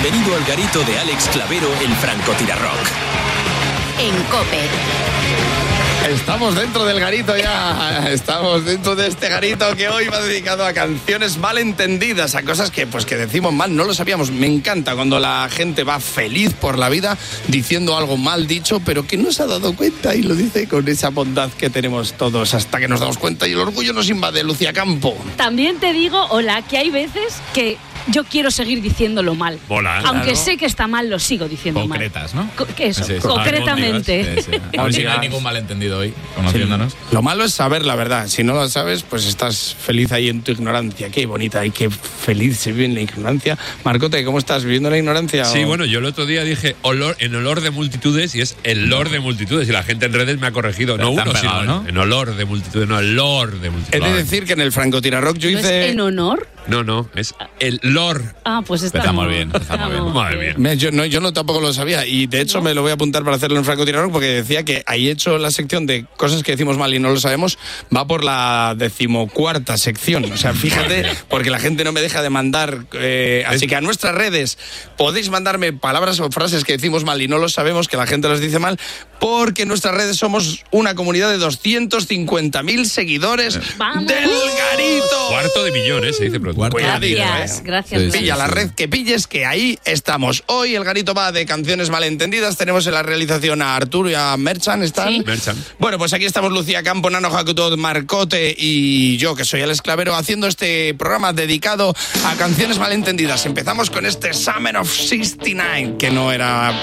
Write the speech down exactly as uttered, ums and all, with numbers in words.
Bienvenido al garito de Alex Clavero, el francotirarrock. En COPE. Estamos dentro del garito ya, estamos dentro de este garito que hoy va dedicado a canciones malentendidas, a cosas que pues que decimos mal, no lo sabíamos. Me encanta cuando la gente va feliz por la vida diciendo algo mal dicho, pero que no se ha dado cuenta y lo dice con esa bondad que tenemos todos hasta que nos damos cuenta y el orgullo nos invade. Lucía Campo. También te digo, hola, que hay veces que yo quiero seguir diciéndolo mal. Mola, Aunque claro. sé que está mal, lo sigo diciendo Concretas, mal. ¿no? Co- que eso, Sí, sí. concretamente. Sí, sí. A ver si no hay ningún malentendido hoy, conociéndonos. Sí. Lo malo es saber la verdad. Si no lo sabes, pues estás feliz ahí en tu ignorancia. Qué bonita y qué feliz se vive en la ignorancia. Marcote, ¿cómo estás? ¿Viviendo en la ignorancia? Sí, o... bueno, yo el otro día dije olor, en olor de multitudes y es el lord de multitudes y la gente en redes me ha corregido. Pero No tan uno, pegado, sino ¿no? en olor de multitudes, no, el lord de He multitudes. de decir que en el francotirarrock yo ¿No es hice... en honor? No, no, es el lord. Ah, pues estamos, Empezamos bien, empezamos bien. Madre mía. Me- Yo no, yo no tampoco lo sabía y de hecho me lo voy a apuntar para hacerlo en francotirarrock porque decía que ahí hecho la sección de cosas que decimos mal y no lo sabemos, va por la decimocuarta sección. O sea, fíjate, porque la gente no me deja de mandar. Eh, así que a nuestras redes podéis mandarme palabras o frases que decimos mal y no lo sabemos, que la gente las dice mal, porque en nuestras redes somos una comunidad de doscientos cincuenta mil seguidores ¡Vamos! del garito. Cuarto de millones, se dice pronto. Cuarto. Cuidadito, Gracias, ¿eh? gracias. Sí, gracias. Pilla la sí. red que pilles, que ahí estamos. Hoy el garito va de canciones malentendidas. Tenemos en la realización a Arturo y a Merchan. ¿Están? Sí. Merchan. Bueno, pues aquí estamos Lucía Campo, Nano Jacutot, Marcote y yo, que soy Alex Clavero, haciendo este programa dedicado a canciones malentendidas. Empezamos con este Summer of sesenta y nueve, que no era